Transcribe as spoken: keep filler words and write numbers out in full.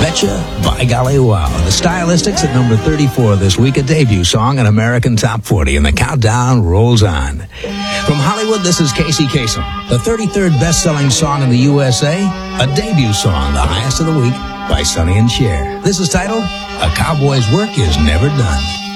Betcha, by golly, wow. The Stylistics at number thirty-four this week, a debut song in American Top forty, and the countdown rolls on. From Hollywood, this is Casey Kasem, the thirty-third best-selling song in the U S A, a debut song, the highest of the week, by Sonny and Cher. This is titled, A Cowboy's Work Is Never Done.